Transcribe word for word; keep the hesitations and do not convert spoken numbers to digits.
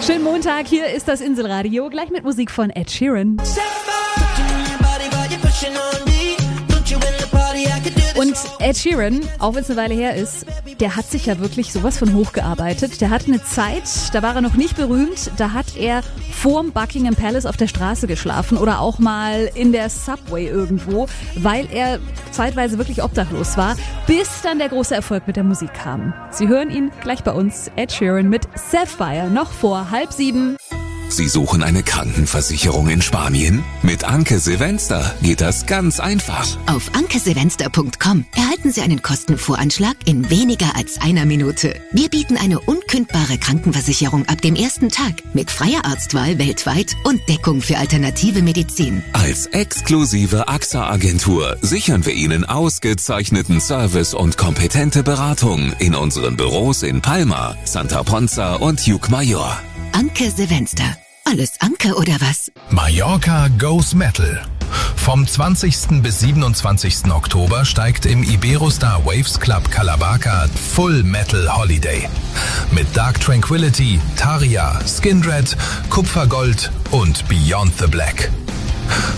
Schönen Montag, hier ist das Inselradio, gleich mit Musik von Ed Sheeran. Und Ed Sheeran, auch wenn es eine Weile her ist, der hat sich ja wirklich sowas von hochgearbeitet. Der hatte eine Zeit, da war er noch nicht berühmt, da hat er vorm Buckingham Palace auf der Straße geschlafen oder auch mal in der Subway irgendwo, weil er zeitweise wirklich obdachlos war, bis dann der große Erfolg mit der Musik kam. Sie hören ihn gleich bei uns, Ed Sheeran mit Sapphire, noch vor halb sieben. Sie suchen eine Krankenversicherung in Spanien? Mit Anke Silvester geht das ganz einfach. Auf anke silvester punkt com erhalten Sie einen Kostenvoranschlag in weniger als einer Minute. Wir bieten eine unkündbare Krankenversicherung ab dem ersten Tag mit freier Arztwahl weltweit und Deckung für alternative Medizin. Als exklusive A X A-Agentur sichern wir Ihnen ausgezeichneten Service und kompetente Beratung in unseren Büros in Palma, Santa Ponza und Ucmayor. Anke Silvester. Alles Anke oder was? Mallorca Goes Metal. Vom zwanzigsten bis siebenundzwanzigsten Oktober steigt im Iberostar Waves Club Calavaca Full Metal Holiday. Mit Dark Tranquility, Taria, Skindred, Kupfergold und Beyond the Black.